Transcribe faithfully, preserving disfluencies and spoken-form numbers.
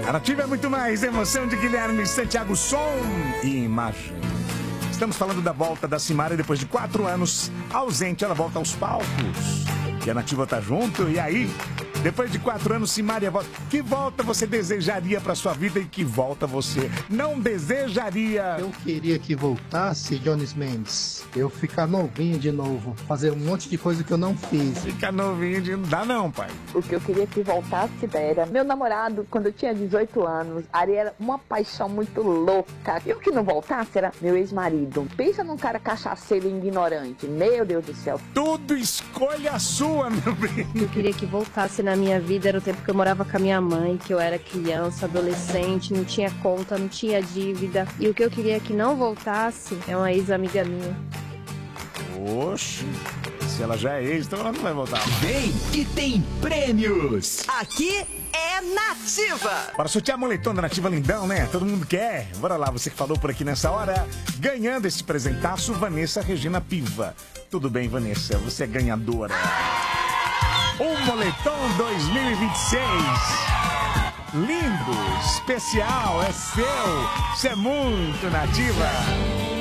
A Nativa é muito mais emoção de Guilherme Santiago, som e imagem. Estamos falando da volta da Simária depois de quatro anos ausente, ela volta aos palcos. E a Nativa tá junto, e aí? Depois de quatro anos, Simária volta. Que volta você desejaria pra sua vida e que volta você não desejaria? Eu queria que voltasse, Jones Mendes. Eu ficar novinho de novo. Fazer um monte de coisa que eu não fiz. Ficar novinho de... Não dá não, pai. O que eu queria que voltasse era meu namorado, quando eu tinha dezoito anos. Ari era uma paixão muito louca. E o que não voltasse era meu ex-marido. Pensa num cara cachaceiro e ignorante. Meu Deus do céu. Tudo escolha sua, meu bem. Eu queria que voltasse na minha vida era o tempo que eu morava com a minha mãe, que eu era criança, adolescente, não tinha conta, não tinha dívida. E o que eu queria que não voltasse é uma ex-amiga minha. Oxe, se ela já é ex, então ela não vai voltar. Vem que tem prêmios! Aqui é Nativa! Para sortear moletom da Nativa lindão, né? Todo mundo quer. Bora lá, você que falou por aqui nessa hora. Ganhando esse presentaço, Vanessa Regina Piva. Tudo bem, Vanessa, você é ganhadora. Um moletom dois mil e vinte e seis. Lindo, especial, é seu. Você é muito Nativa.